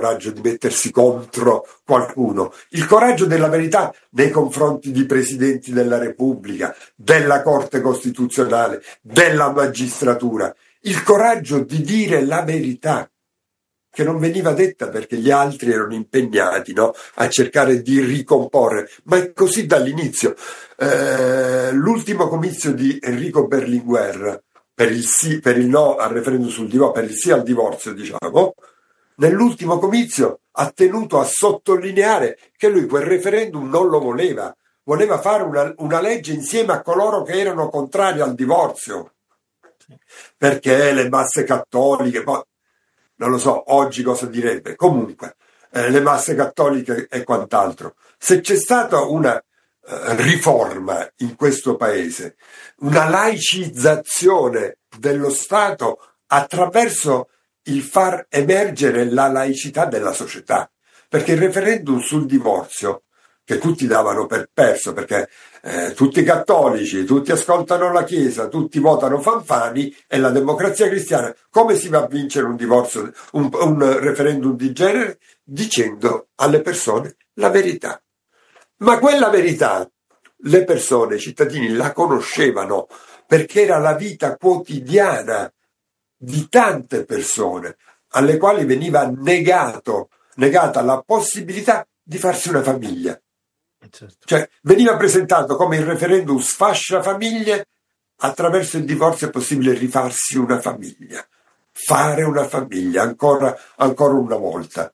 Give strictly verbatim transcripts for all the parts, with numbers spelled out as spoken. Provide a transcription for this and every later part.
coraggio di mettersi contro qualcuno, il coraggio della verità nei confronti di presidenti della Repubblica, della Corte Costituzionale, della magistratura, il coraggio di dire la verità, che non veniva detta perché gli altri erano impegnati, no, a cercare di ricomporre, ma è così dall'inizio. Eh, l'ultimo comizio di Enrico Berlinguer per il sì, per il no al referendum sul divorzio, per il sì al divorzio, diciamo, nell'ultimo comizio ha tenuto a sottolineare che lui quel referendum non lo voleva, voleva fare una, una legge insieme a coloro che erano contrari al divorzio, perché le masse cattoliche, poi non lo so oggi cosa direbbe, comunque eh, le masse cattoliche e quant'altro. Se c'è stata una eh, riforma in questo paese, una laicizzazione dello Stato attraverso il far emergere la laicità della società, perché il referendum sul divorzio, che tutti davano per perso, perché eh, tutti cattolici, tutti ascoltano la Chiesa, tutti votano Fanfani, e la Democrazia Cristiana, come si va a vincere un divorzio, un, un referendum di genere? Dicendo alle persone la verità. Ma quella verità le persone, i cittadini la conoscevano, perché era la vita quotidiana di tante persone alle quali veniva negato, negata la possibilità di farsi una famiglia. Certo. Cioè veniva presentato come il referendum sfascia famiglie, attraverso il divorzio è possibile rifarsi una famiglia, fare una famiglia ancora, ancora una volta.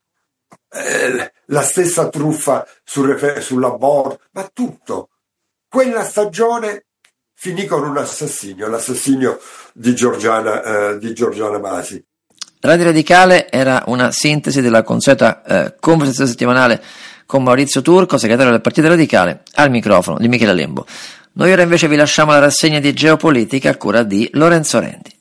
Eh, la stessa truffa sul refer- sull'aborto, ma tutto. Quella stagione finì con un assassinio, l'assassinio di Giorgiana, eh, di Giorgiana Masi. Radio Radicale era una sintesi della consueta eh, conversazione settimanale con Maurizio Turco, segretario del Partito Radicale, al microfono di Michele Lembo. Noi ora invece vi lasciamo la rassegna di geopolitica a cura di Lorenzo Rendi.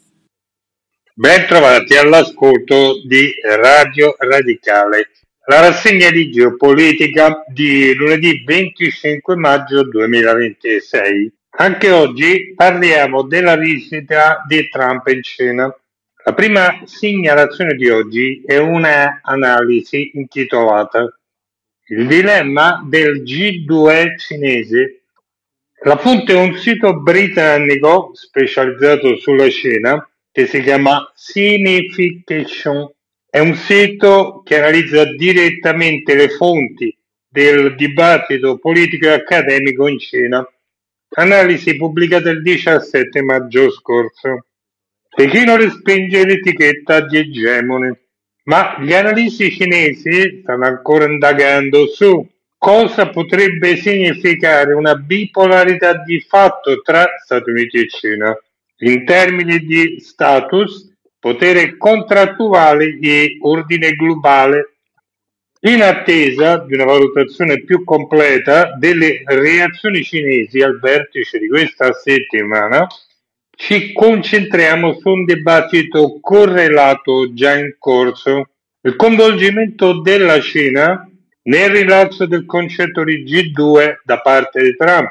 Ben trovati all'ascolto di Radio Radicale, la rassegna di geopolitica di lunedì venticinque maggio duemilaventisei. Anche oggi parliamo della visita di Trump in Cina. La prima segnalazione di oggi è una analisi intitolata Il dilemma del G due cinese. La fonte è un sito britannico specializzato sulla Cina che si chiama Signification. È un sito che analizza direttamente le fonti del dibattito politico e accademico in Cina. Analisi pubblicata il diciassette maggio scorso. Pechino respinge l'etichetta di egemone, ma gli analisti cinesi stanno ancora indagando su cosa potrebbe significare una bipolarità di fatto tra Stati Uniti e Cina, in termini di status, potere contrattuale e ordine globale. In attesa di una valutazione più completa delle reazioni cinesi al vertice di questa settimana, ci concentriamo su un dibattito correlato già in corso, il coinvolgimento della Cina nel rilascio del concetto di G due da parte di Trump.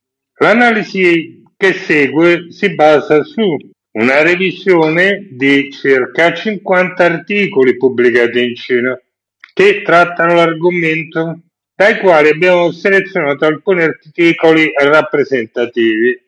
L'analisi che segue si basa su una revisione di circa cinquanta articoli pubblicati in Cina che trattano l'argomento, dai quali abbiamo selezionato alcuni articoli rappresentativi.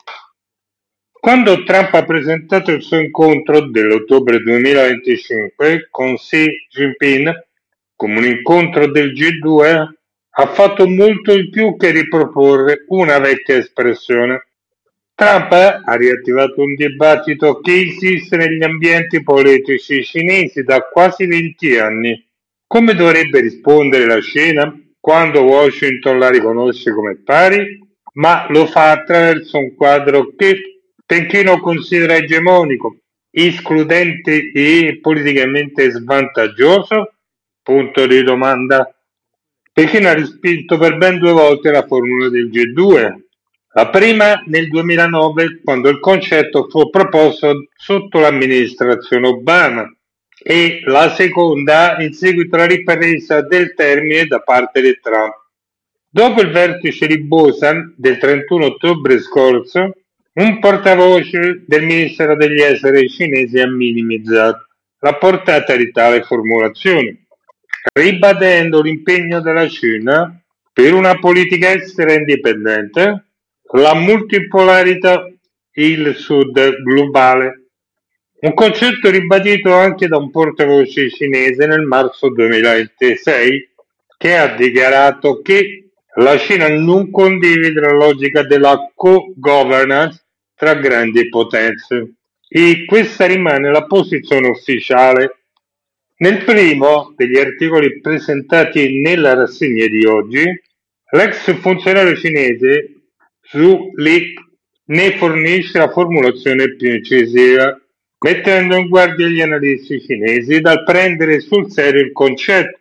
Quando Trump ha presentato il suo incontro dell'ottobre duemilaventicinque con Xi Jinping come un incontro del G due, ha fatto molto di più che riproporre una vecchia espressione. Trump ha riattivato un dibattito che esiste negli ambienti politici cinesi da quasi venti anni. Come dovrebbe rispondere la Cina quando Washington la riconosce come pari, ma lo fa attraverso un quadro che Pechino considera egemonico, escludente e politicamente svantaggioso? Punto di domanda. Pechino ha respinto per ben due volte la formula del G due. La prima nel duemilanove, quando il concetto fu proposto sotto l'amministrazione Obama, e la seconda in seguito alla ripresa del termine da parte di Trump. Dopo il vertice di Busan del trentuno ottobre scorso, un portavoce del Ministero degli Esteri cinese ha minimizzato la portata di tale formulazione, ribadendo l'impegno della Cina per una politica estera indipendente, la multipolarità e il Sud globale. Un concetto ribadito anche da un portavoce cinese nel marzo duemilaventisei, che ha dichiarato che la Cina non condivide la logica della co-governance tra grandi potenze e questa rimane la posizione ufficiale. Nel primo degli articoli presentati nella rassegna di oggi, l'ex funzionario cinese Zhu Li ne fornisce la formulazione più incisiva, mettendo in guardia gli analisti cinesi dal prendere sul serio il concetto.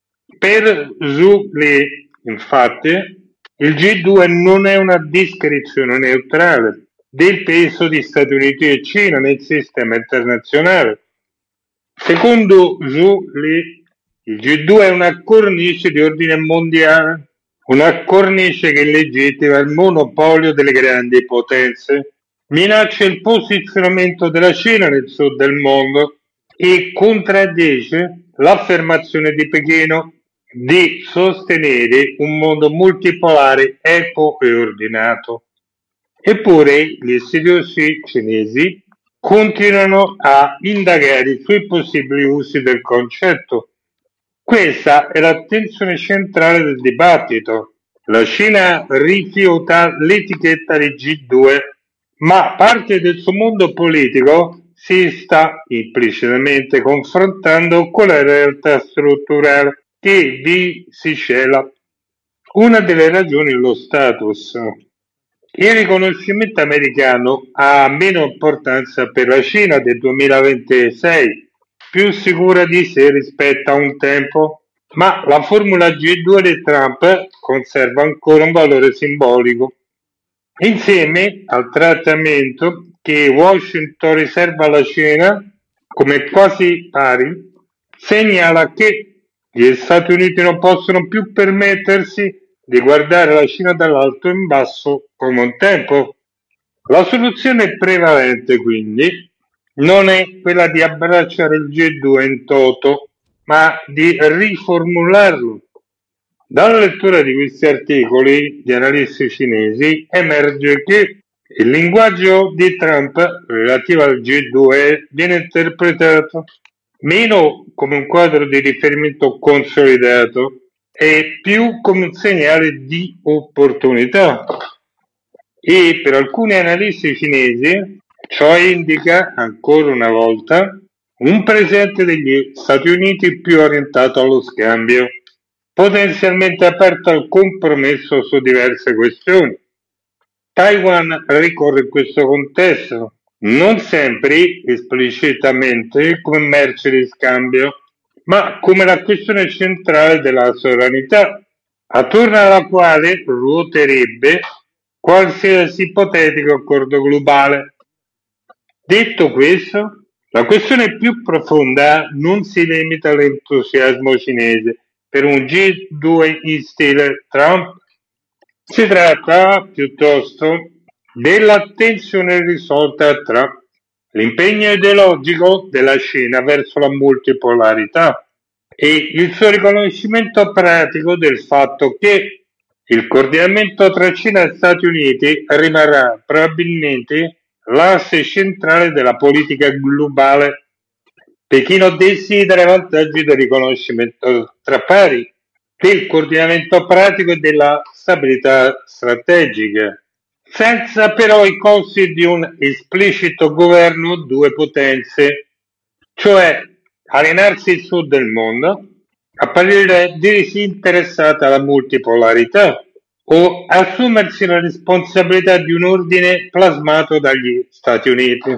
Per Zhu Li, infatti, il G due non è una descrizione neutrale del peso di Stati Uniti e Cina nel sistema internazionale. Secondo Zhu Li, il G due è una cornice di ordine mondiale, una cornice che legittima il monopolio delle grandi potenze, minaccia il posizionamento della Cina nel sud del mondo e contraddice l'affermazione di Pechino di sostenere un mondo multipolare equo e ordinato. Eppure gli studiosi cinesi continuano a indagare sui possibili usi del concetto. Questa è la tensione centrale del dibattito. La Cina rifiuta l'etichetta di G due, ma parte del suo mondo politico si sta implicitamente confrontando con la realtà strutturale che vi si cela. Una delle ragioni è lo status. Il riconoscimento americano ha meno importanza per la Cina del duemilaventisei, più sicura di sé rispetto a un tempo, ma la formula G due di Trump conserva ancora un valore simbolico. Insieme al trattamento che Washington riserva alla Cina come quasi pari, segnala che gli Stati Uniti non possono più permettersi di guardare la Cina dall'alto in basso come un tempo. La soluzione prevalente, quindi, non è quella di abbracciare il G due in toto, ma di riformularlo. Dalla lettura di questi articoli di analisti cinesi emerge che il linguaggio di Trump relativo al G due viene interpretato meno come un quadro di riferimento consolidato e più come un segnale di opportunità. E per alcuni analisti cinesi ciò indica, ancora una volta, un presente degli Stati Uniti più orientato allo scambio, potenzialmente aperto al compromesso su diverse questioni. Taiwan ricorre in questo contesto, non sempre esplicitamente come merce di scambio, ma come la questione centrale della sovranità, attorno alla quale ruoterebbe qualsiasi ipotetico accordo globale. Detto questo, la questione più profonda non si limita all'entusiasmo cinese per un G due in stile Trump. Si tratta piuttosto della tensione risolta tra l'impegno ideologico della Cina verso la multipolarità e il suo riconoscimento pratico del fatto che il coordinamento tra Cina e Stati Uniti rimarrà probabilmente l'asse centrale della politica globale. Pechino desidera i vantaggi del riconoscimento tra pari, del coordinamento pratico e della stabilità strategica, senza però i costi di un esplicito governo due potenze, cioè alienarsi il sud del mondo, apparire disinteressata alla multipolarità o assumersi la responsabilità di un ordine plasmato dagli Stati Uniti.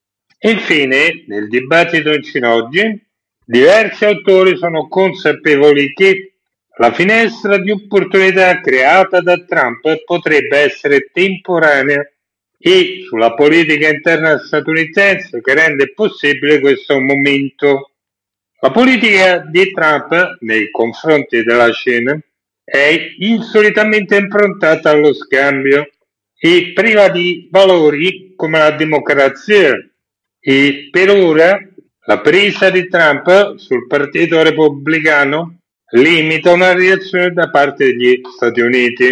Infine, nel dibattito in Cina oggi, diversi autori sono consapevoli che la finestra di opportunità creata da Trump potrebbe essere temporanea e sulla politica interna statunitense che rende possibile questo momento. La politica di Trump nei confronti della Cina è insolitamente improntata allo scambio e priva di valori come la democrazia e per ora La presa di Trump sul Partito Repubblicano limita una reazione da parte degli Stati Uniti,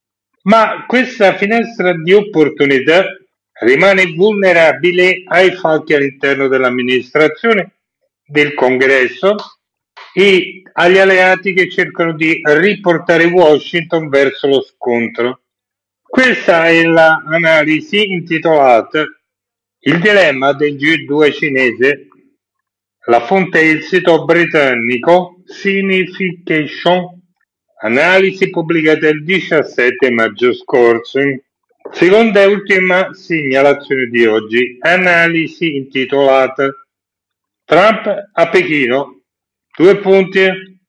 ma questa finestra di opportunità rimane vulnerabile ai falchi all'interno dell'amministrazione, del Congresso e agli alleati che cercano di riportare Washington verso lo scontro. Questa è l'analisi intitolata Il dilemma del G due cinese. La fonte è il sito britannico Signification, analisi pubblicata il diciassette maggio scorso. Seconda e ultima segnalazione di oggi, analisi intitolata Trump a Pechino, due punti,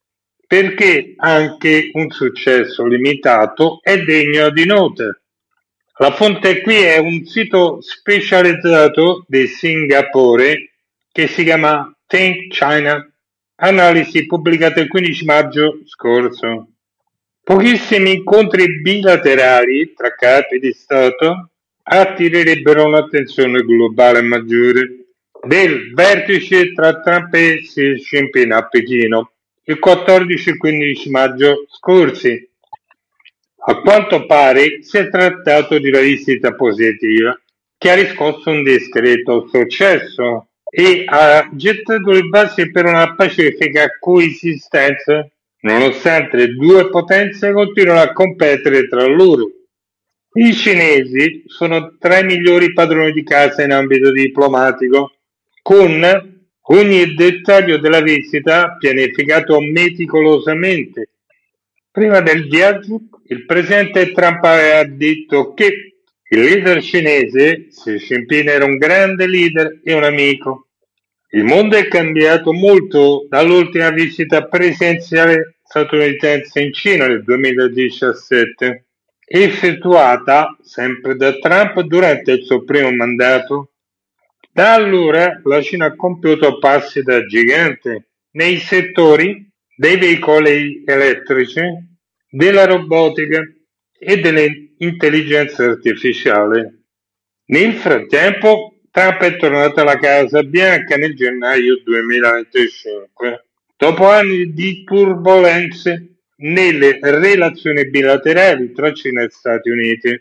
perché anche un successo limitato è degno di nota. La fonte qui è un sito specializzato di Singapore che si chiama Think China, analisi pubblicata il quindici maggio scorso. Pochissimi incontri bilaterali tra capi di Stato attirerebbero un'attenzione globale maggiore. Del vertice tra Trump e Xi Jinping a Pechino il quattordici e quindici maggio scorsi. A quanto pare si è trattato di una visita positiva che ha riscosso un discreto successo e ha gettato le basi per una pacifica coesistenza, nonostante le due potenze continuano a competere tra loro. I cinesi sono tra i migliori padroni di casa in ambito diplomatico, con ogni dettaglio della visita pianificato meticolosamente. Prima del viaggio, il presidente Trump aveva detto che il leader cinese, Xi Jinping, era un grande leader e un amico. Il mondo è cambiato molto dall'ultima visita presidenziale statunitense in Cina nel duemiladiciassette, effettuata sempre da Trump durante il suo primo mandato. Da allora la Cina ha compiuto passi da gigante nei settori dei veicoli elettrici, della robotica e dell'intelligenza artificiale. Nel frattempo, Trump è tornato alla Casa Bianca nel gennaio duemilaventicinque, dopo anni di turbolenze nelle relazioni bilaterali tra Cina e Stati Uniti.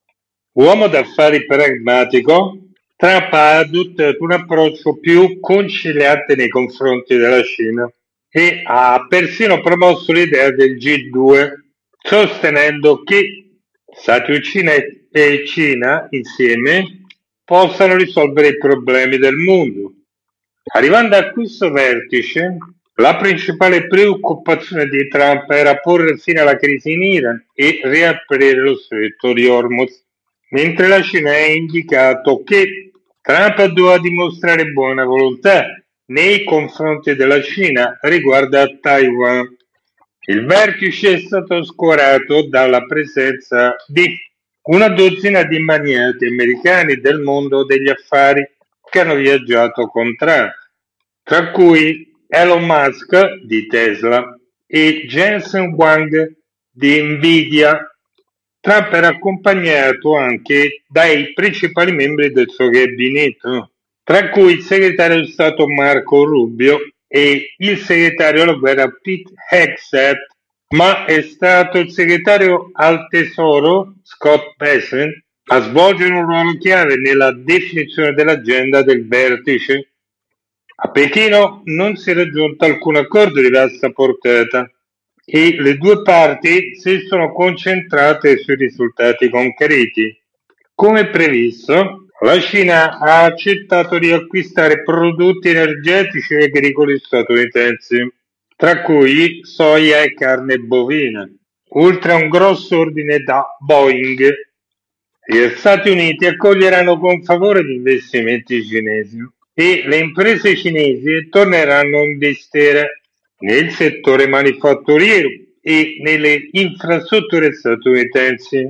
Uomo d'affari pragmatico, Trump ha adottato un approccio più conciliante nei confronti della Cina e ha persino promosso l'idea del G due, sostenendo che Stati Uniti e Cina insieme possano risolvere i problemi del mondo. Arrivando a questo vertice, la principale preoccupazione di Trump era porre fine alla crisi in Iran e riaprire lo stretto di Hormuz, mentre la Cina ha indicato che Trump doveva dimostrare buona volontà nei confronti della Cina riguardo a Taiwan. Il vertice è stato scorato dalla presenza di una dozzina di magnati americani del mondo degli affari che hanno viaggiato con Trump, tra cui Elon Musk di Tesla e Jensen Huang di Nvidia. Trump era accompagnato anche dai principali membri del suo gabinetto, tra cui il segretario di Stato Marco Rubio e il segretario alla guerra Pete Hegseth, ma è stato il segretario al Tesoro Scott Bessent a svolgere un ruolo chiave nella definizione dell'agenda del vertice. A Pechino non si è raggiunto alcun accordo di vasta portata e le due parti si sono concentrate sui risultati concreti. Come previsto, la Cina ha accettato di acquistare prodotti energetici e agricoli statunitensi, tra cui soia e carne bovina, oltre a un grosso ordine da Boeing. Gli Stati Uniti accoglieranno con favore gli investimenti cinesi e le imprese cinesi torneranno a investire nel settore manifatturiero e nelle infrastrutture statunitensi.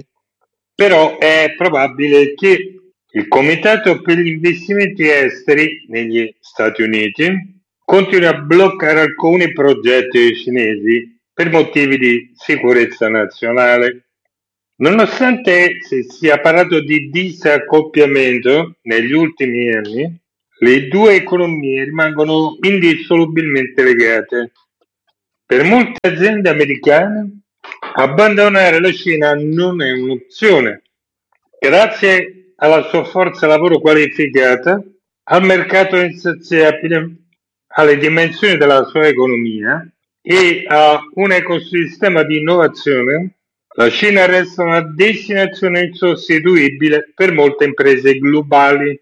Però è probabile che il Comitato per gli investimenti esteri negli Stati Uniti continui a bloccare alcuni progetti cinesi per motivi di sicurezza nazionale. Nonostante si sia parlato di disaccoppiamento negli ultimi anni, le due economie rimangono indissolubilmente legate. Per molte aziende americane abbandonare la Cina non è un'opzione. Grazie alla sua forza lavoro qualificata, al mercato insaziabile, alle dimensioni della sua economia e a un ecosistema di innovazione, la Cina resta una destinazione insostituibile per molte imprese globali.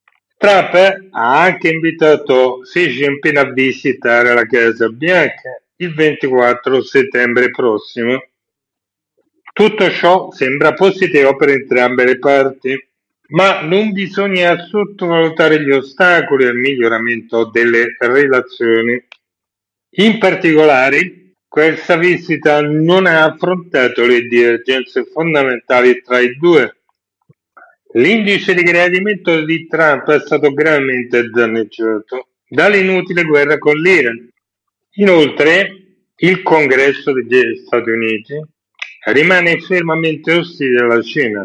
Trump ha anche invitato Xi Jinping a visitare la Casa Bianca il ventiquattro settembre prossimo. Tutto ciò sembra positivo per entrambe le parti, ma non bisogna sottovalutare gli ostacoli al miglioramento delle relazioni. In particolare, questa visita non ha affrontato le divergenze fondamentali tra i due. L'indice di gradimento di Trump è stato gravemente danneggiato dall'inutile guerra con l'Iran. Inoltre, il Congresso degli Stati Uniti rimane fermamente ostile alla Cina.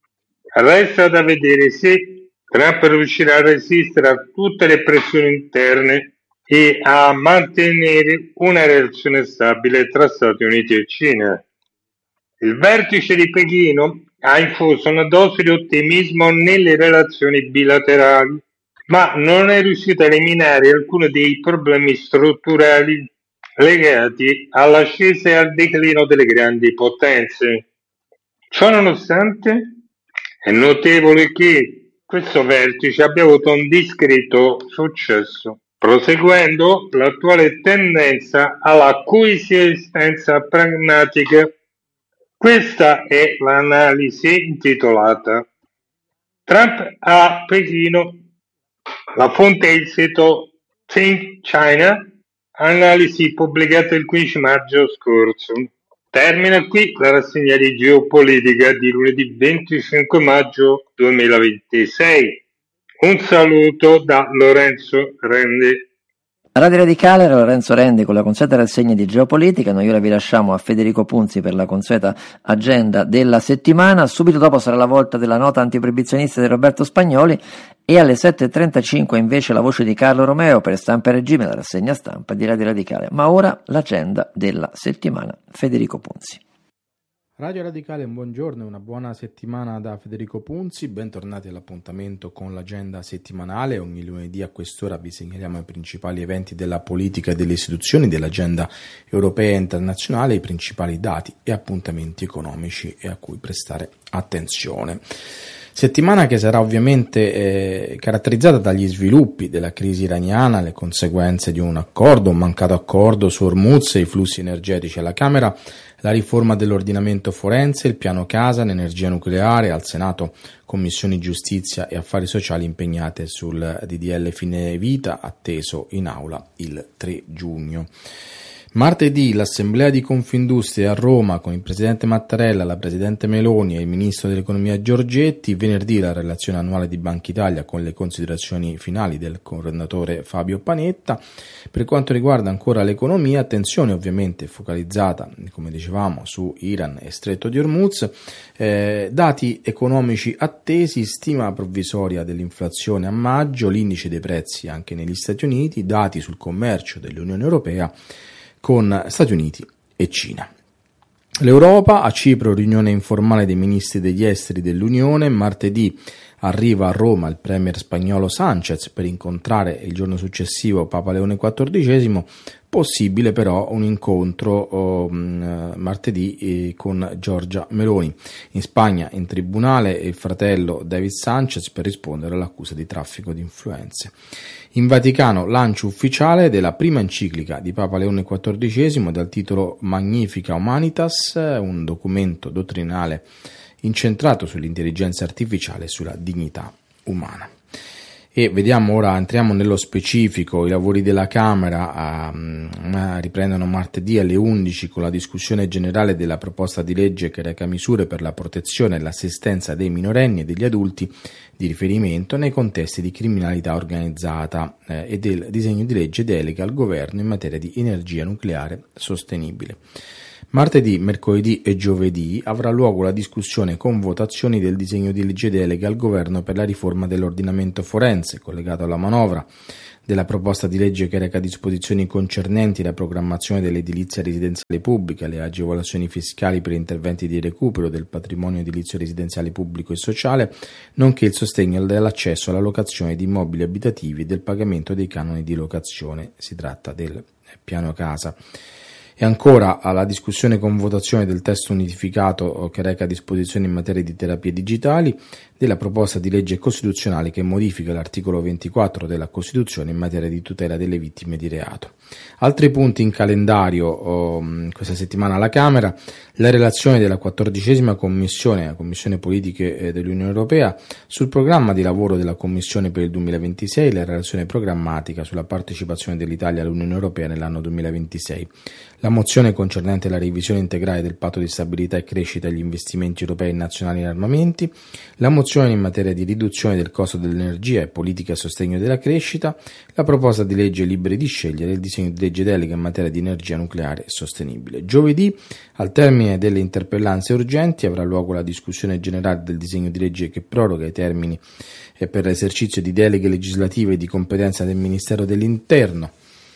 Resta da vedere se Trump riuscirà a resistere a tutte le pressioni interne e a mantenere una relazione stabile tra Stati Uniti e Cina. Il vertice di Pechino ha infuso una dose di ottimismo nelle relazioni bilaterali, ma non è riuscito a eliminare alcuni dei problemi strutturali legati all'ascesa e al declino delle grandi potenze. Ciò nonostante, è notevole che questo vertice abbia avuto un discreto successo, proseguendo l'attuale tendenza alla coesistenza pragmatica. Questa è l'analisi intitolata Trump a Pechino. La fonte è il sito Think China, analisi pubblicata il quindici maggio scorso. Termina qui la rassegna di geopolitica di lunedì venticinque maggio duemilaventisei. Un saluto da Lorenzo Rendi. Radio Radicale era Lorenzo Rendi con la consueta rassegna di geopolitica. Noi ora vi lasciamo a Federico Punzi per la consueta agenda della settimana. Subito dopo sarà la volta della nota antiproibizionista di Roberto Spagnoli e alle sette e trentacinque invece la voce di Carlo Romeo per Stampa e Regime, la rassegna stampa di Radio Radicale. Ma ora l'agenda della settimana. Federico Punzi. Radio Radicale, buongiorno e una buona settimana da Federico Punzi, bentornati all'appuntamento con l'agenda settimanale. Ogni lunedì a quest'ora vi segnaliamo i principali eventi della politica e delle istituzioni, dell'agenda europea e internazionale, i principali dati e appuntamenti economici e a cui prestare attenzione. Settimana che sarà ovviamente eh, caratterizzata dagli sviluppi della crisi iraniana, le conseguenze di un accordo, un mancato accordo su Hormuz e i flussi energetici alla Camera, la riforma dell'ordinamento forense, il piano casa, l'energia nucleare, al Senato commissioni giustizia e affari sociali impegnate sul D D L fine vita, atteso in aula il tre giugno. Martedì l'Assemblea di Confindustria a Roma con il Presidente Mattarella, la Presidente Meloni e il Ministro dell'Economia Giorgetti. Venerdì la relazione annuale di Banca Italia con le considerazioni finali del governatore Fabio Panetta. Per quanto riguarda ancora l'economia, attenzione ovviamente focalizzata, come dicevamo, su Iran e Stretto di Hormuz. Eh, dati economici attesi, stima provvisoria dell'inflazione a maggio, l'indice dei prezzi anche negli Stati Uniti, dati sul commercio dell'Unione Europea con Stati Uniti e Cina. L'Europa, a Cipro riunione informale dei ministri degli esteri dell'Unione. Martedì arriva a Roma il premier spagnolo Sánchez per incontrare il giorno successivo Papa Leone quattordicesimo. Possibile però un incontro oh, martedì eh, con Giorgia Meloni. In Spagna in tribunale il fratello David Sánchez per rispondere all'accusa di traffico di influenze. In Vaticano lancio ufficiale della prima enciclica di Papa Leone quattordicesimo dal titolo Magnifica Humanitas, un documento dottrinale incentrato sull'intelligenza artificiale e sulla dignità umana. E vediamo ora, entriamo nello specifico. I lavori della Camera uh, riprendono martedì alle undici con la discussione generale della proposta di legge che reca misure per la protezione e l'assistenza dei minorenni e degli adulti di riferimento nei contesti di criminalità organizzata eh, e del disegno di legge delega al governo in materia di energia nucleare sostenibile. Martedì, mercoledì e giovedì avrà luogo la discussione con votazioni del disegno di legge delega al governo per la riforma dell'ordinamento forense, collegato alla manovra, della proposta di legge che reca disposizioni concernenti la programmazione dell'edilizia residenziale pubblica, le agevolazioni fiscali per interventi di recupero del patrimonio edilizio residenziale pubblico e sociale, nonché il sostegno dell'accesso alla locazione di immobili abitativi e del pagamento dei canoni di locazione. Si tratta del piano casa. E ancora alla discussione con votazione del testo unificato che reca disposizioni in materia di terapie digitali, della proposta di legge costituzionale che modifica l'articolo ventiquattro della Costituzione in materia di tutela delle vittime di reato. Altri punti in calendario oh, questa settimana alla Camera: la relazione della quattordicesima Commissione, la Commissione Politiche dell'Unione Europea, sul programma di lavoro della Commissione per il duemilaventisei, la relazione programmatica sulla partecipazione dell'Italia all'Unione Europea nell'anno duemilaventisei, la mozione concernente la revisione integrale del Patto di stabilità e crescita e gli investimenti europei e nazionali in armamenti, la mozione in materia di riduzione del costo dell'energia e politica a sostegno della crescita, la proposta di legge liberi di scegliere, il disegno di legge delega in materia di energia nucleare sostenibile. Giovedì, al termine delle interpellanze urgenti, avrà luogo la discussione generale del disegno di legge che proroga i termini per l'esercizio di deleghe legislative di competenza del Ministero dell'Interno.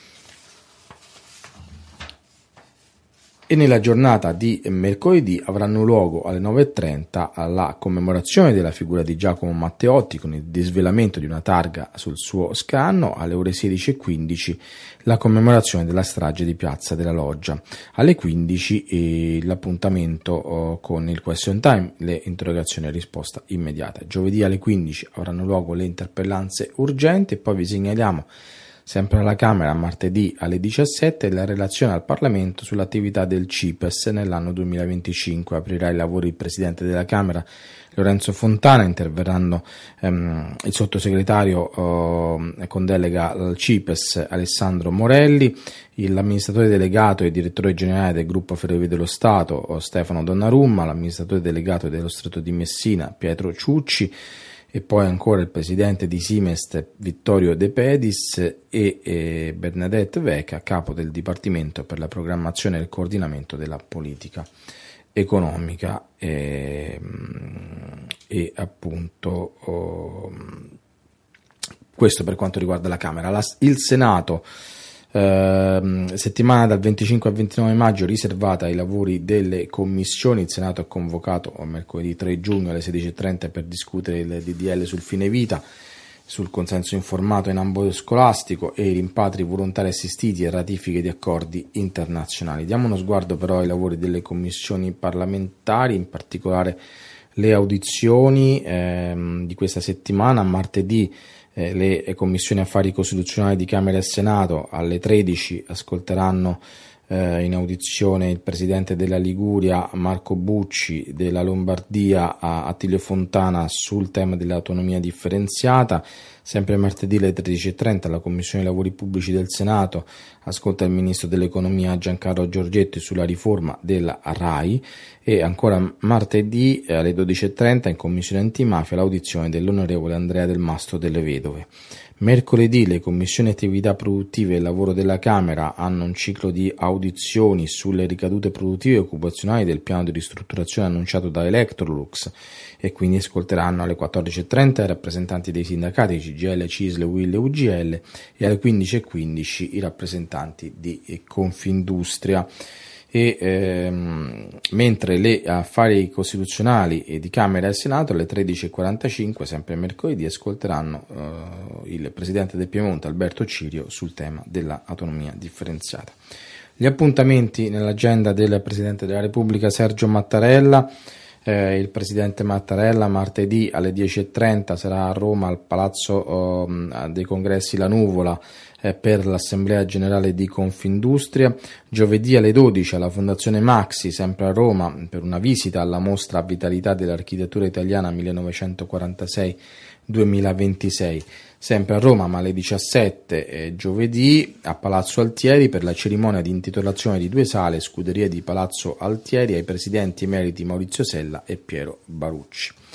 E nella giornata di mercoledì avranno luogo alle nove e trenta la commemorazione della figura di Giacomo Matteotti con il disvelamento di una targa sul suo scanno, alle ore sedici e quindici la commemorazione della strage di Piazza della Loggia, alle quindici eh, l'appuntamento oh, con il question time, le interrogazioni a risposta immediata. Giovedì alle quindici avranno luogo le interpellanze urgenti e poi vi segnaliamo sempre alla Camera, martedì alle diciassette, la relazione al Parlamento sull'attività del C I P E S nell'anno duemilaventicinque. Aprirà i lavori il Presidente della Camera, Lorenzo Fontana, interverranno ehm, il sottosegretario eh, con delega al C I P E S Alessandro Morelli, l'amministratore delegato e direttore generale del gruppo Ferrovie dello Stato Stefano Donnarumma, l'amministratore delegato dello Stretto di Messina Pietro Ciucci, e poi ancora il presidente di Simest Vittorio De Pedis e, e Bernadette Veca, capo del Dipartimento per la programmazione e il coordinamento della politica economica e, e appunto oh, questo per quanto riguarda la Camera. La, il Senato, eh, settimana dal venticinque al ventinove maggio riservata ai lavori delle commissioni. Il Senato è convocato mercoledì tre giugno alle sedici e trenta per discutere il D D L sul fine vita, sul consenso informato in ambito scolastico e i rimpatri volontari assistiti e ratifiche di accordi internazionali. Diamo uno sguardo però ai lavori delle commissioni parlamentari, in particolare le audizioni ehm, di questa settimana. Martedì Eh, le commissioni affari costituzionali di Camera e Senato alle tredici ascolteranno eh, in audizione il presidente della Liguria Marco Bucci, della Lombardia Attilio Fontana sul tema dell'autonomia differenziata. Sempre martedì alle tredici e trenta la Commissione Lavori Pubblici del Senato ascolta il Ministro dell'Economia Giancarlo Giorgetti sulla riforma della RAI, e ancora martedì alle dodici e trenta in Commissione Antimafia l'audizione dell'onorevole Andrea Del Mastro delle Vedove. Mercoledì le commissioni attività produttive e lavoro della Camera hanno un ciclo di audizioni sulle ricadute produttive e occupazionali del piano di ristrutturazione annunciato da Electrolux, e quindi ascolteranno alle quattordici e trenta i rappresentanti dei sindacati C G I L, C I S L, U I L e U G L, e alle quindici e quindici i rappresentanti di Confindustria. E ehm, mentre le affari costituzionali di Camera e Senato alle tredici e quarantacinque, sempre mercoledì, ascolteranno eh, il presidente del Piemonte Alberto Cirio sul tema dell'autonomia differenziata. Gli appuntamenti nell'agenda del Presidente della Repubblica Sergio Mattarella. Eh, il Presidente Mattarella martedì alle dieci e trenta sarà a Roma al Palazzo eh, dei Congressi La Nuvola eh, per l'Assemblea Generale di Confindustria. Giovedì alle dodici alla Fondazione Maxi, sempre a Roma, per una visita alla mostra Vitalità dell'architettura italiana millenovecentoquarantasei duemilaventisei. Sempre a Roma, ma alle diciassette eh, giovedì a Palazzo Altieri per la cerimonia di intitolazione di due sale Scuderia di Palazzo Altieri ai presidenti emeriti Maurizio Sella e Piero Barucci.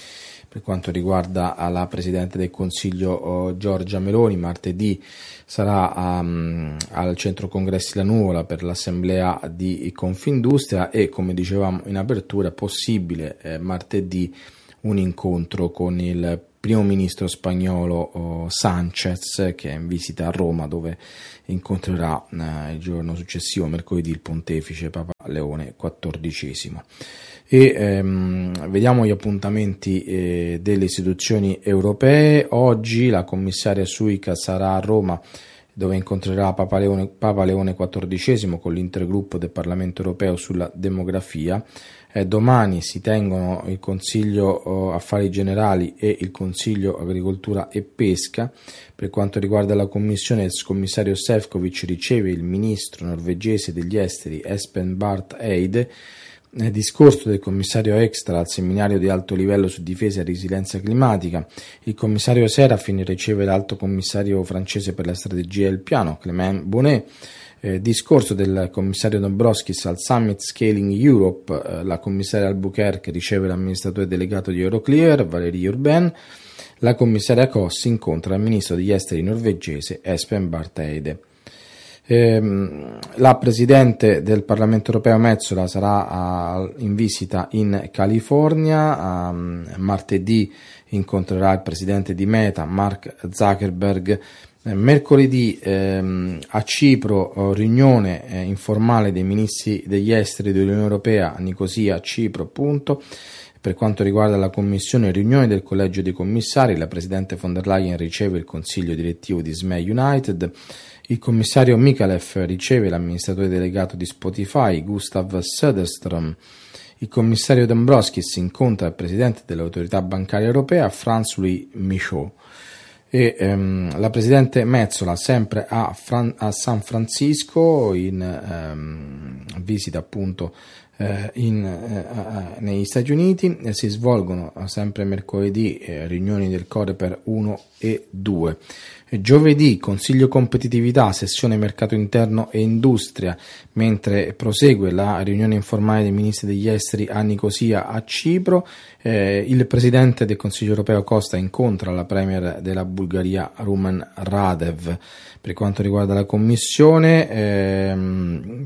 per quanto riguarda la Presidente del Consiglio oh, Giorgia Meloni. Martedì sarà um, al Centro Congressi La Nuvola per l'assemblea di Confindustria e, come dicevamo in apertura, è possibile eh, martedì un incontro con il primo ministro spagnolo oh, Sánchez, che è in visita a Roma, dove incontrerà eh, il giorno successivo, mercoledì, il pontefice Papa Leone quattordicesimo. E ehm, vediamo gli appuntamenti eh, delle istituzioni europee. Oggi la commissaria Suica sarà a Roma, dove incontrerà Papa Leone, Papa Leone quattordicesimo con l'intergruppo del Parlamento europeo sulla demografia. Eh, domani si tengono il Consiglio oh, Affari Generali e il Consiglio Agricoltura e Pesca. Per quanto riguarda la Commissione, il commissario Šefčovič riceve il ministro norvegese degli esteri Espen Barth Eide. Nel discorso del commissario Extra al seminario di alto livello su difesa e resilienza climatica, il commissario Serafin riceve l'alto commissario francese per la strategia e il piano, Clément Bonnet. Eh, discorso del commissario Dombrovskis al Summit Scaling Europe, eh, la commissaria Albuquerque riceve l'amministratore delegato di Euroclear, Valérie Urbain. La commissaria Koss incontra il ministro degli esteri norvegese Espen Barth Eide. La Presidente del Parlamento europeo Metsola sarà in visita in California. Martedì incontrerà il Presidente di Meta, Mark Zuckerberg. Mercoledì a Cipro riunione informale dei ministri degli esteri dell'Unione Europea a Nicosia, a Cipro, appunto. Per quanto riguarda la Commissione, riunione del Collegio dei Commissari, la Presidente von der Leyen riceve il Consiglio direttivo di S M E United. Il commissario Mikalev riceve l'amministratore delegato di Spotify, Gustav Söderström. Il commissario Dombrovskis incontra il presidente dell'autorità bancaria europea, François Michaud. E ehm, la presidente Metsola, sempre a, Fran- a San Francisco, in ehm, visita appunto eh, in, eh, negli Stati Uniti. Eh, si svolgono sempre mercoledì eh, riunioni del Coreper uno e due. Giovedì Consiglio Competitività, sessione Mercato Interno e Industria, mentre prosegue la riunione informale dei ministri degli esteri a Nicosia, a Cipro. Eh, il Presidente del Consiglio Europeo Costa incontra la Premier della Bulgaria Rumen Radev. Per quanto riguarda la Commissione, ehm,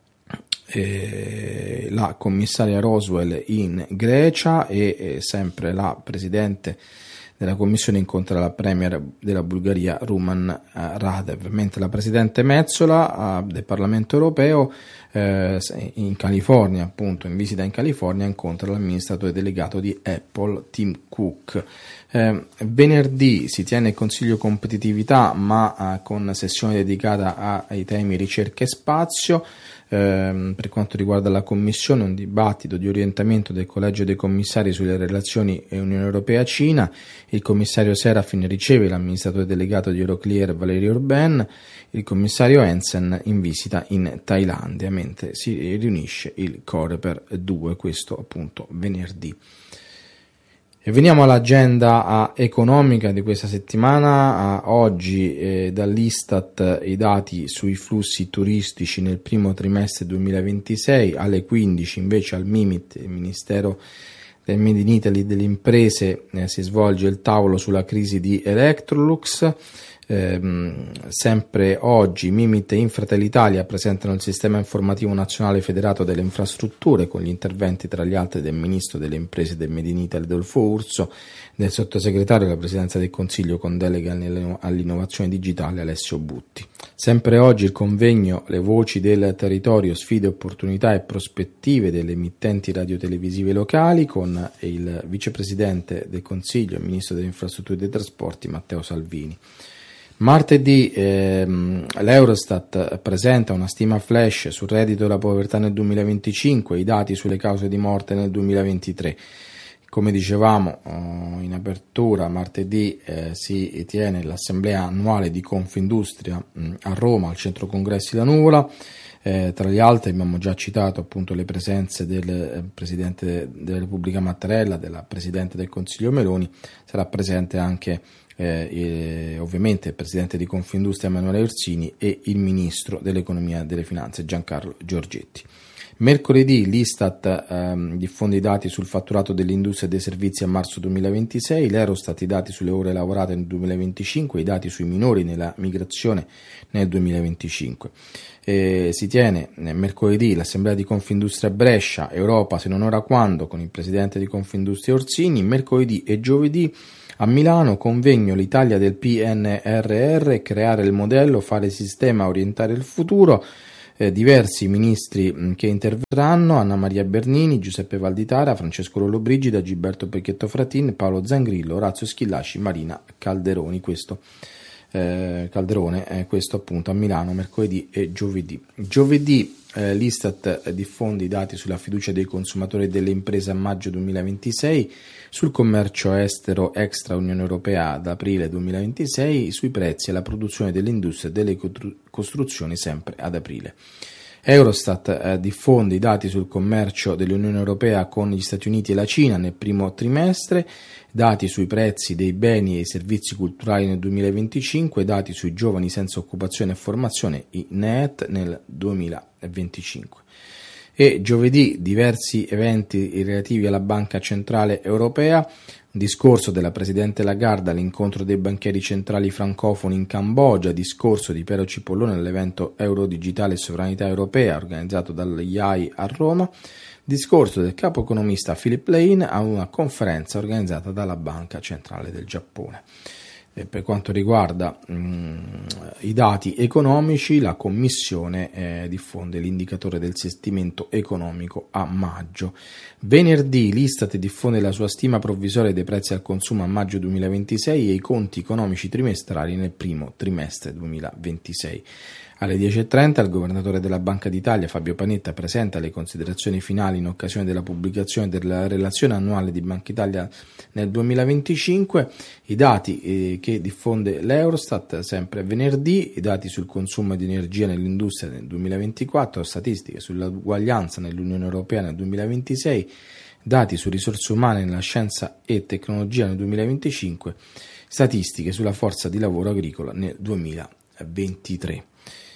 eh, la commissaria Roswell in Grecia e eh, sempre la Presidente della Commissione incontra la Premier della Bulgaria Rumen Radev, mentre la Presidente Metsola uh, del Parlamento Europeo eh, in California, appunto in visita in California, incontra l'amministratore delegato di Apple, Tim Cook. Eh, venerdì si tiene il Consiglio Competitività, ma uh, con sessione dedicata a, ai temi ricerca e spazio. Eh, per quanto riguarda la Commissione, un dibattito di orientamento del Collegio dei Commissari sulle relazioni Unione Europea-Cina. Il commissario Serafin riceve l'amministratore delegato di Euroclear, Valérie Urbain. Il commissario Hansen in visita in Thailandia, mentre si riunisce il Coreper due, questo appunto venerdì. E veniamo all'agenda economica di questa settimana. Oggi eh, dall'Istat i dati sui flussi turistici nel primo trimestre duemilaventisei, alle quindici invece al Mimit, il Ministero del Made in Italy delle imprese, eh, si svolge il tavolo sulla crisi di Electrolux. Eh, sempre oggi Mimit e Infratel Italia presentano il sistema informativo nazionale federato delle infrastrutture, con gli interventi tra gli altri del ministro delle imprese del Made in Italy Adolfo Urso, del sottosegretario della Presidenza del Consiglio con delega all'innovazione digitale Alessio Butti. Sempre oggi il convegno Le voci del territorio, sfide, opportunità e prospettive delle emittenti radiotelevisive locali, con il vicepresidente del Consiglio e ministro delle infrastrutture e dei trasporti Matteo Salvini. Martedì ehm, l'Eurostat presenta una stima flash sul reddito e la povertà nel duemilaventicinque, i dati sulle cause di morte nel duemilaventitré. Come dicevamo in apertura, martedì eh, si tiene l'assemblea annuale di Confindustria mh, a Roma, al Centro Congressi La Nuvola. Eh, tra gli altri abbiamo già citato appunto le presenze del eh, Presidente della Repubblica Mattarella, della Presidente del Consiglio Meloni. Sarà presente anche eh, eh, ovviamente il Presidente di Confindustria Emanuele Orsini e il Ministro dell'Economia e delle Finanze Giancarlo Giorgetti. Mercoledì l'Istat ehm, diffonde i dati sul fatturato dell'industria e dei servizi a marzo duemilaventisei, l'Eurostat i dati sulle ore lavorate nel duemilaventicinque, i dati sui minori nella migrazione nel duemilaventicinque. Eh, si tiene eh, mercoledì l'assemblea di Confindustria Brescia, Europa se non ora quando, con il presidente di Confindustria Orsini. Mercoledì e giovedì a Milano convegno l'Italia del P N R R, creare il modello, fare sistema, orientare il futuro. Eh, diversi ministri mh, che interverranno: Anna Maria Bernini, Giuseppe Valditara, Francesco Lollobrigida, Gilberto Pecchetto Fratin, Paolo Zangrillo, Orazio Schillaci, Marina Calderoni. Questo eh, Calderone, eh, questo appunto a Milano mercoledì e giovedì. Giovedì eh, l'Istat diffonde i dati sulla fiducia dei consumatori e delle imprese a maggio duemilaventisei, sul commercio estero extra Unione Europea ad aprile duemilaventisei, sui prezzi e la produzione dell'industria e delle costruzioni sempre ad aprile. Eurostat eh, diffonde i dati sul commercio dell'Unione Europea con gli Stati Uniti e la Cina nel primo trimestre, dati sui prezzi dei beni e i servizi culturali nel duemilaventicinque, dati sui giovani senza occupazione e formazione, i N E E T, nel duemilaventicinque. E giovedì diversi eventi relativi alla Banca Centrale Europea, un discorso della Presidente Lagarde all'incontro dei banchieri centrali francofoni in Cambogia, discorso di Piero Cipollone all'evento Euro Digitale e Sovranità Europea organizzato dall'I A I a Roma, discorso del capo economista Philip Lane a una conferenza organizzata dalla Banca Centrale del Giappone. E per quanto riguarda mh, i dati economici, la Commissione eh, diffonde l'indicatore del sentimento economico a maggio. Venerdì l'Istat diffonde la sua stima provvisoria dei prezzi al consumo a maggio duemilaventisei e i conti economici trimestrali nel primo trimestre duemilaventisei. Alle dieci e trenta il governatore della Banca d'Italia Fabio Panetta presenta le considerazioni finali in occasione della pubblicazione della relazione annuale di Banca Italia nel duemilaventicinque, i dati eh, che diffonde l'Eurostat sempre venerdì, i dati sul consumo di energia nell'industria nel duemilaventiquattro, statistiche sull'uguaglianza nell'Unione Europea nel duemilaventisei, dati su risorse umane nella scienza e tecnologia nel duemilaventicinque, statistiche sulla forza di lavoro agricola nel duemilaventitré.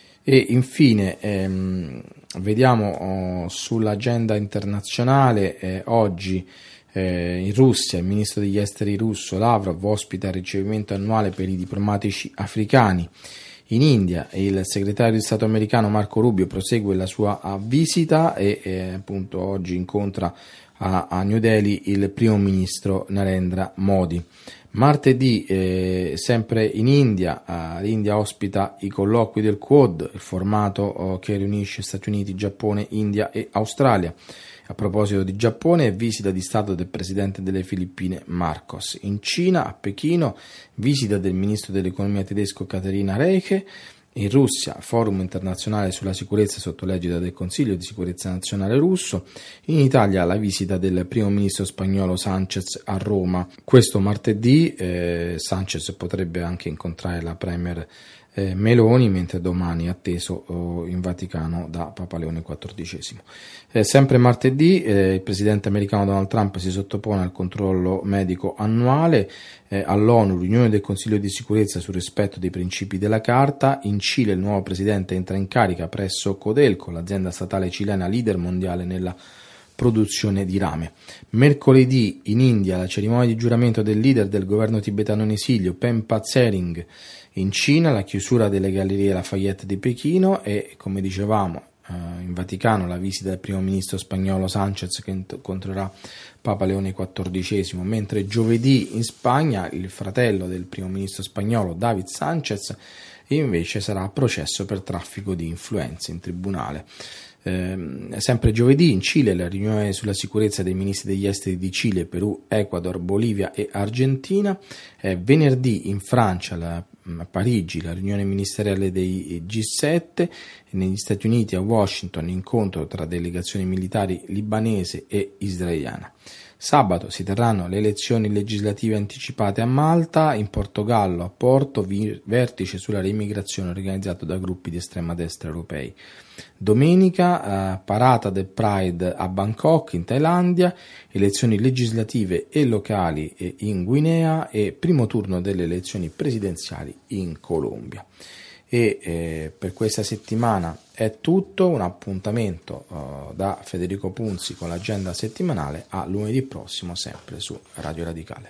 E infine ehm, vediamo oh, sull'agenda internazionale eh, oggi eh, in Russia il ministro degli esteri russo Lavrov ospita il ricevimento annuale per i diplomatici africani. In India il segretario di Stato americano Marco Rubio prosegue la sua visita e eh, appunto oggi incontra a, a New Delhi il primo ministro Narendra Modi. Martedì, eh, sempre in India, eh, l'India ospita i colloqui del Quad, il formato eh, che riunisce Stati Uniti, Giappone, India e Australia. A proposito di Giappone, visita di Stato del presidente delle Filippine Marcos. In Cina, a Pechino, visita del ministro dell'economia tedesco Katharina Reiche. In Russia, forum internazionale sulla sicurezza sotto l'egida del Consiglio di sicurezza nazionale russo. In Italia la visita del primo ministro spagnolo Sánchez a Roma. Questo martedì eh, Sánchez potrebbe anche incontrare la premier eh, Meloni, mentre domani è atteso oh, in Vaticano da Papa Leone quattordicesimo. Eh, sempre martedì eh, il presidente americano Donald Trump si sottopone al controllo medico annuale. Eh, all'ONU riunione del Consiglio di sicurezza sul rispetto dei principi della Carta. In Cile il nuovo presidente entra in carica presso Codelco, l'azienda statale cilena leader mondiale nella produzione di rame. Mercoledì in India la cerimonia di giuramento del leader del governo tibetano in esilio Pempa Tsering. In Cina la chiusura delle gallerie Lafayette di Pechino e, come dicevamo, in Vaticano la visita del primo ministro spagnolo Sánchez che incontrerà Papa Leone quattordicesimo, mentre giovedì in Spagna il fratello del primo ministro spagnolo David Sánchez invece sarà a processo per traffico di influenze in tribunale. Eh, sempre giovedì in Cile la riunione sulla sicurezza dei ministri degli esteri di Cile, Perù, Ecuador, Bolivia e Argentina. Eh, venerdì in Francia la a Parigi la riunione ministeriale dei G sette, e negli Stati Uniti a Washington incontro tra delegazioni militari libanese e israeliana. Sabato si terranno le elezioni legislative anticipate a Malta, in Portogallo a Porto vi- vertice sulla reimmigrazione organizzato da gruppi di estrema destra europei. Domenica eh, parata del Pride a Bangkok in Thailandia, elezioni legislative e locali eh, in Guinea e primo turno delle elezioni presidenziali in Colombia. E eh, per questa settimana è tutto, un appuntamento uh, da Federico Punzi con l'agenda settimanale a lunedì prossimo, sempre su Radio Radicale.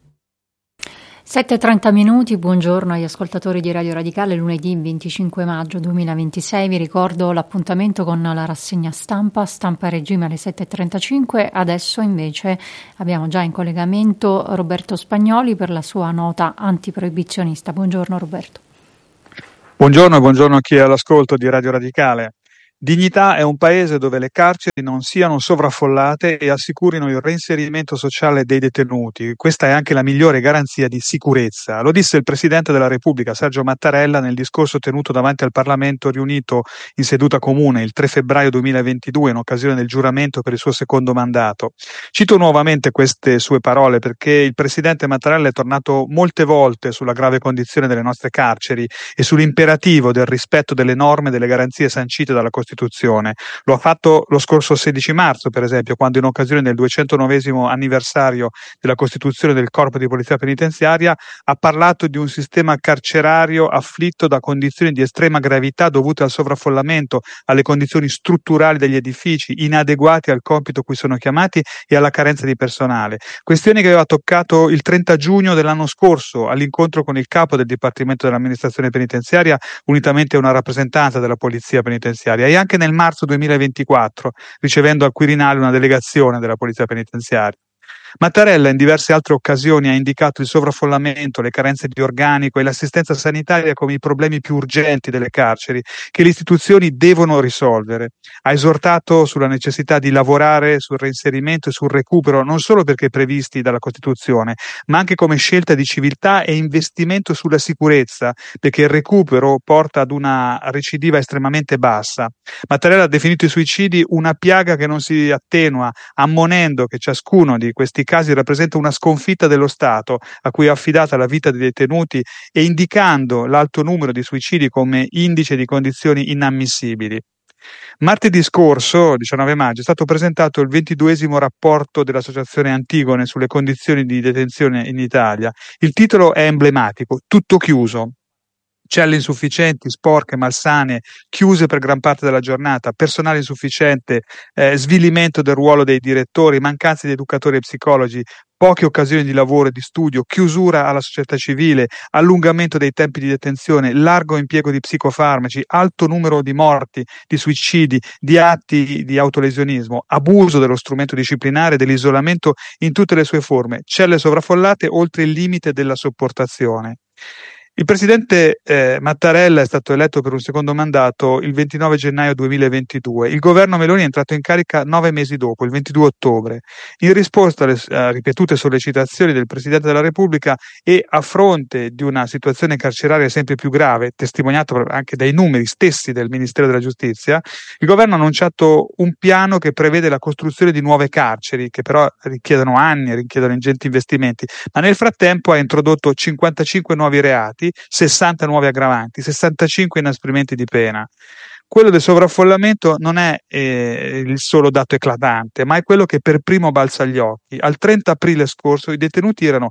sette e trenta minuti, buongiorno agli ascoltatori di Radio Radicale, lunedì venticinque maggio duemilaventisei, vi ricordo l'appuntamento con la rassegna stampa, stampa regime alle sette e trentacinque, adesso invece abbiamo già in collegamento Roberto Spagnoli per la sua nota antiproibizionista. Buongiorno Roberto. Buongiorno e buongiorno a chi è all'ascolto di Radio Radicale. Dignità è un paese dove le carceri non siano sovraffollate e assicurino il reinserimento sociale dei detenuti. Questa è anche la migliore garanzia di sicurezza. Lo disse il Presidente della Repubblica, Sergio Mattarella, nel discorso tenuto davanti al Parlamento riunito in seduta comune il tre febbraio duemilaventidue in occasione del giuramento per il suo secondo mandato. Cito nuovamente queste sue parole perché il Presidente Mattarella è tornato molte volte sulla grave condizione delle nostre carceri e sull'imperativo del rispetto delle norme e delle garanzie sancite dalla Costituzione. Lo ha fatto lo scorso sedici marzo, per esempio, quando in occasione del duecentonovesimo anniversario della Costituzione del Corpo di Polizia Penitenziaria ha parlato di un sistema carcerario afflitto da condizioni di estrema gravità dovute al sovraffollamento, alle condizioni strutturali degli edifici, inadeguati al compito cui sono chiamati e alla carenza di personale. Questioni che aveva toccato il trenta giugno dell'anno scorso all'incontro con il capo del Dipartimento dell'Amministrazione Penitenziaria, unitamente a una rappresentanza della Polizia Penitenziaria, e anche nel marzo duemilaventiquattro, ricevendo al Quirinale una delegazione della Polizia Penitenziaria. Mattarella in diverse altre occasioni ha indicato il sovraffollamento, le carenze di organico e l'assistenza sanitaria come i problemi più urgenti delle carceri che le istituzioni devono risolvere. Ha esortato sulla necessità di lavorare sul reinserimento e sul recupero non solo perché previsti dalla Costituzione, ma anche come scelta di civiltà e investimento sulla sicurezza, perché il recupero porta ad una recidiva estremamente bassa. Mattarella ha definito i suicidi una piaga che non si attenua, ammonendo che ciascuno di questi casi rappresenta una sconfitta dello Stato a cui è affidata la vita dei detenuti e indicando l'alto numero di suicidi come indice di condizioni inammissibili. Martedì scorso, diciannove maggio, è stato presentato il ventiduesimo rapporto dell'Associazione Antigone sulle condizioni di detenzione in Italia. Il titolo è emblematico: tutto chiuso. Celle insufficienti, sporche, malsane, chiuse per gran parte della giornata, personale insufficiente, eh, svilimento del ruolo dei direttori, mancanza di educatori e psicologi, poche occasioni di lavoro e di studio, chiusura alla società civile, allungamento dei tempi di detenzione, largo impiego di psicofarmaci, alto numero di morti, di suicidi, di atti di autolesionismo, abuso dello strumento disciplinare, dell'isolamento in tutte le sue forme, celle sovraffollate oltre il limite della sopportazione. Il presidente eh, Mattarella è stato eletto per un secondo mandato il ventinove gennaio duemilaventidue. Il governo Meloni è entrato in carica nove mesi dopo, il ventidue ottobre. In risposta alle uh, ripetute sollecitazioni del Presidente della Repubblica e a fronte di una situazione carceraria sempre più grave, testimoniato anche dai numeri stessi del Ministero della Giustizia, il governo ha annunciato un piano che prevede la costruzione di nuove carceri, che però richiedono anni, richiedono ingenti investimenti, ma nel frattempo ha introdotto cinquantacinque nuovi reati, sessanta nuovi aggravanti, sessantacinque inasprimenti di pena. Quello del sovraffollamento non è eh, il solo dato eclatante, ma è quello che per primo balza agli occhi. Al trenta aprile scorso i detenuti erano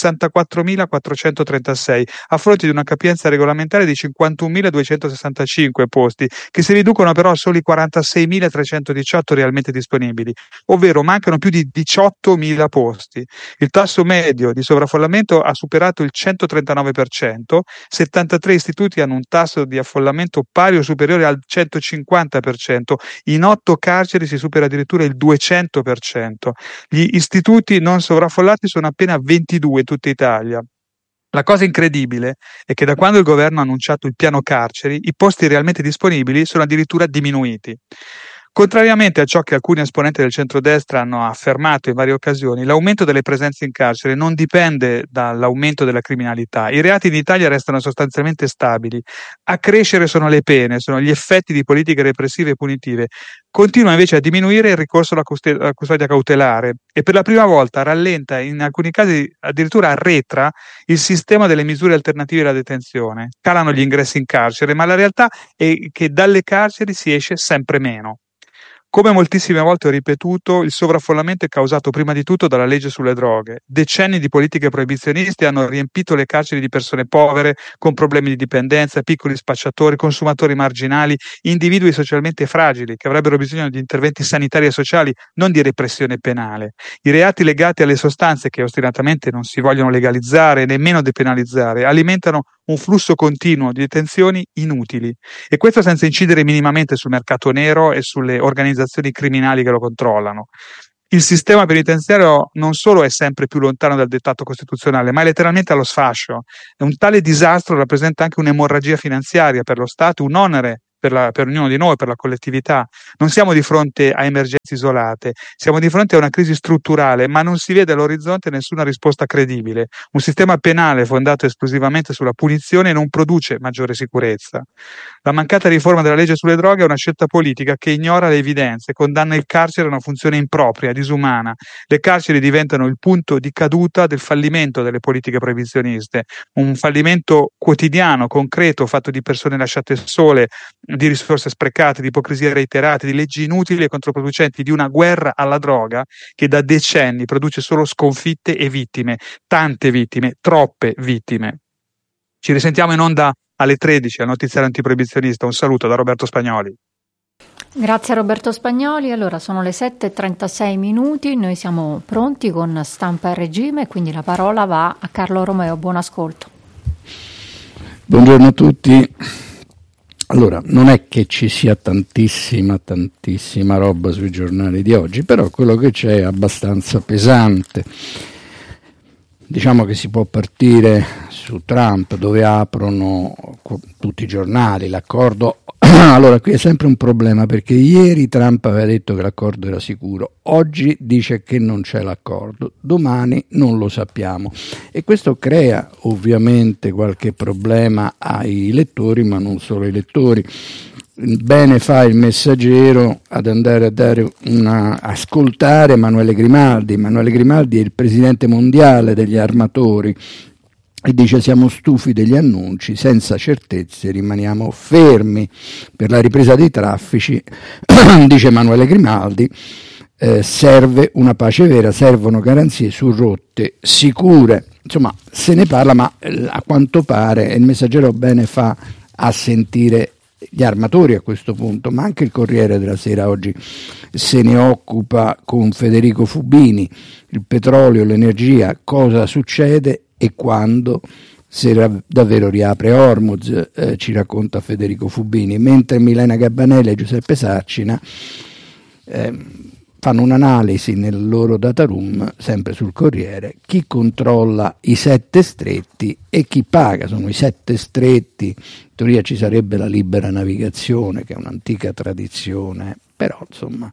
sessantaquattromilaquattrocentotrentasei, a fronte di una capienza regolamentare di cinquantunomiladuecentosessantacinque posti, che si riducono però a soli quarantaseimilatrecentodiciotto realmente disponibili, ovvero mancano più di diciottomila posti. Il tasso medio di sovraffollamento ha superato il centotrentanove per cento, settantatré istituti hanno un tasso di affollamento pari o superiore al centocinquanta per cento, in otto carceri si supera addirittura il duecento per cento. Gli istituti non sovraffollati sono appena ventidue in tutta Italia. La cosa incredibile è che da quando il governo ha annunciato il piano carceri, i posti realmente disponibili sono addirittura diminuiti. Contrariamente a ciò che alcuni esponenti del centrodestra hanno affermato in varie occasioni, l'aumento delle presenze in carcere non dipende dall'aumento della criminalità. I reati in Italia restano sostanzialmente stabili. A crescere sono le pene, sono gli effetti di politiche repressive e punitive. Continua invece a diminuire il ricorso alla custodia cautelare e per la prima volta rallenta, in alcuni casi addirittura arretra, il sistema delle misure alternative alla detenzione. Calano gli ingressi in carcere, ma la realtà è che dalle carceri si esce sempre meno. Come moltissime volte ho ripetuto, il sovraffollamento è causato prima di tutto dalla legge sulle droghe. Decenni di politiche proibizioniste hanno riempito le carceri di persone povere, con problemi di dipendenza, piccoli spacciatori, consumatori marginali, individui socialmente fragili che avrebbero bisogno di interventi sanitari e sociali, non di repressione penale. I reati legati alle sostanze che ostinatamente non si vogliono legalizzare, nemmeno depenalizzare, alimentano un flusso continuo di detenzioni inutili, e questo senza incidere minimamente sul mercato nero e sulle organizzazioni criminali che lo controllano. Il sistema penitenziario non solo è sempre più lontano dal dettato costituzionale, ma è letteralmente allo sfascio. E un tale disastro rappresenta anche un'emorragia finanziaria per lo Stato, un onere per, la, per ognuno di noi, per la collettività. Non siamo di fronte a emergenze isolate, siamo di fronte a una crisi strutturale, ma non si vede all'orizzonte nessuna risposta credibile. Un sistema penale fondato esclusivamente sulla punizione non produce maggiore sicurezza. La mancata riforma della legge sulle droghe è una scelta politica che ignora le evidenze, condanna il carcere a una funzione impropria, disumana. Le carceri diventano il punto di caduta del fallimento delle politiche proibizioniste, un fallimento quotidiano, concreto, fatto di persone lasciate sole, di risorse sprecate, di ipocrisie reiterate, di leggi inutili e controproducenti, di una guerra alla droga che da decenni produce solo sconfitte e vittime, tante vittime, troppe vittime. Ci risentiamo in onda alle tredici al notiziario antiproibizionista. Un saluto da Roberto Spagnoli. Grazie a Roberto Spagnoli. Allora sono le sette e trentasei minuti, noi siamo pronti con Stampa e Regime, quindi la parola va a Carlo Romeo. Buon ascolto. Buongiorno a tutti. Allora, non è che ci sia tantissima, tantissima roba sui giornali di oggi, però quello che c'è è abbastanza pesante. Diciamo che si può partire su Trump, dove aprono tutti i giornali, l'accordo. Allora, qui è sempre un problema, perché ieri Trump aveva detto che l'accordo era sicuro, oggi dice che non c'è l'accordo, domani non lo sappiamo, e questo crea ovviamente qualche problema ai lettori, ma non solo ai lettori. Bene fa il Messaggero ad andare a dare una, ascoltare Emanuele Grimaldi. Emanuele Grimaldi è il presidente mondiale degli armatori e dice: siamo stufi degli annunci, senza certezze rimaniamo fermi. Per la ripresa dei traffici, dice Emanuele Grimaldi, eh, serve una pace vera, servono garanzie su rotte sicure. Insomma, se ne parla, ma eh, a quanto pare il Messaggero bene fa a sentire gli armatori a questo punto, ma anche il Corriere della Sera oggi se ne occupa con Federico Fubini. Il petrolio, l'energia, cosa succede e quando, se davvero riapre Hormuz, eh, ci racconta Federico Fubini, mentre Milena Gabanelli e Giuseppe Sarcina eh, fanno un'analisi nel loro data room, sempre sul Corriere, chi controlla i sette stretti e chi paga. Sono i sette stretti, in teoria ci sarebbe la libera navigazione, che è un'antica tradizione, però insomma,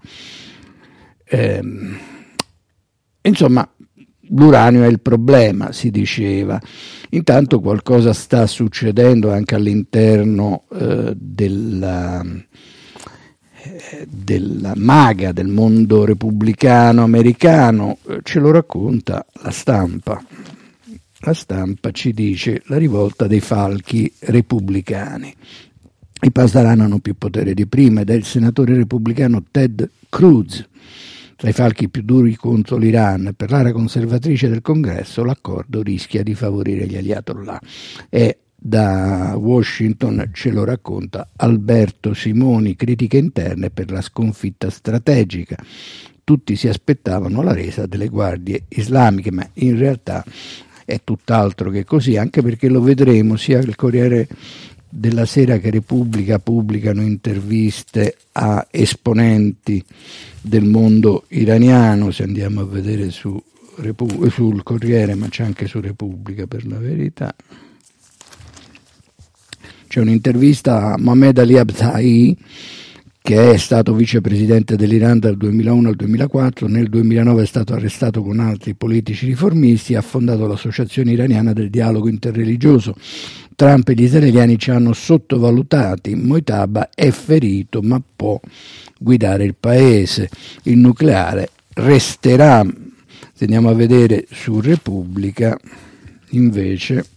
ehm, insomma l'uranio è il problema, si diceva. Intanto qualcosa sta succedendo anche all'interno eh, della... della maga del mondo repubblicano americano, ce lo racconta la Stampa. La Stampa ci dice: la rivolta dei falchi repubblicani. I Pasdaran hanno più potere di prima ed è il senatore repubblicano Ted Cruz tra i falchi più duri contro l'Iran. Per l'area conservatrice del Congresso l'accordo rischia di favorire gli ayatollah. È da Washington, ce lo racconta Alberto Simoni, critiche interne per la sconfitta strategica. Tutti si aspettavano la resa delle guardie islamiche, ma in realtà è tutt'altro che così, anche perché lo vedremo, sia il Corriere della Sera che Repubblica pubblicano interviste a esponenti del mondo iraniano. Se andiamo a vedere su Repu- sul Corriere, ma c'è anche su Repubblica per la verità, c'è un'intervista a Mohammed Ali Abtahi, che è stato vicepresidente dell'Iran dal duemilauno al duemilaquattro, nel duemilanove è stato arrestato con altri politici riformisti, ha fondato l'Associazione Iraniana del Dialogo Interreligioso. Trump e gli israeliani ci hanno sottovalutati, Mojtaba è ferito ma può guidare il paese, il nucleare resterà. Se andiamo a vedere su Repubblica, invece,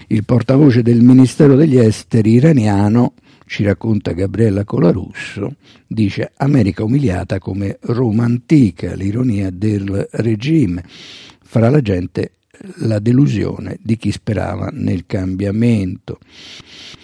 Il portavoce del Ministero degli Esteri iraniano, ci racconta Gabriella Colarusso, dice: America umiliata come Roma antica, l'ironia del regime. Fra la gente la delusione di chi sperava nel cambiamento.